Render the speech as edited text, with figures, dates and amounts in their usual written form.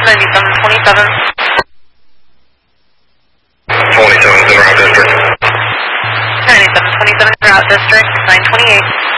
9727. 27's in route district. 9727 route district, 928.